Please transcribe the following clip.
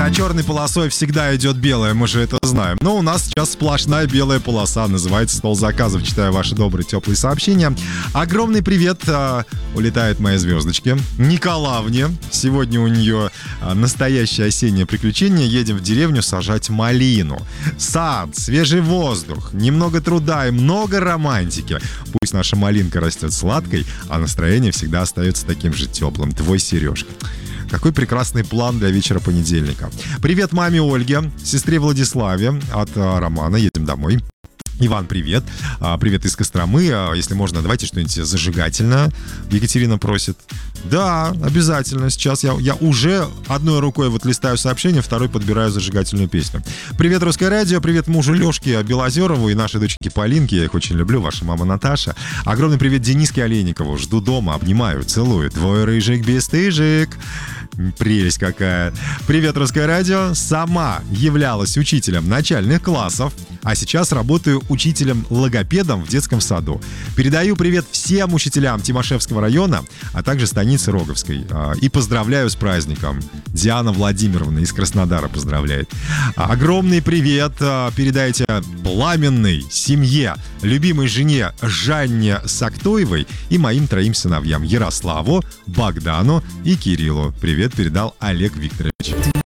За черной полосой всегда идет белая, мы же это знаем. Но у нас сейчас сплошная белая полоса, называется «Стол заказов». Читаю ваши добрые, теплые сообщения. Огромный привет улетает моей звездочке Николавне. Сегодня у нее настоящее осеннее приключение. Едем в деревню сажать малину. Сад, свежий воздух, немного труда и много романтики. Пусть наша малинка растет сладкой, а настроение всегда остается таким же теплым. Твой Сережка. Какой прекрасный план для вечера понедельника. Привет маме Ольге, сестре Владиславе от Романа. Едем домой. Иван, привет. Привет из Костромы. Если можно, давайте что-нибудь зажигательное. Екатерина просит. Да, обязательно. Сейчас я уже одной рукой вот листаю сообщение, второй подбираю зажигательную песню. Привет, Русское радио. Привет мужу Лешке Белозерову и нашей дочке Полинке. Я их очень люблю. Ваша мама Наташа. Огромный привет Дениске Олейникову. Жду дома, обнимаю, целую. Твой рыжик бесстыжик. Прелесть какая. Привет, Русское радио. Сама являлась учителем начальных классов, а сейчас работаю учителем-логопедом в детском саду. Передаю привет всем учителям Тимошевского района, а также станицы Роговской. И поздравляю с праздником. Диана Владимировна из Краснодара поздравляет. Огромный привет передайте пламенной семье, любимой жене Жанне Сактоевой и моим 3 сыновьям Ярославу, Богдану и Кириллу. Привет передал Олег Викторович.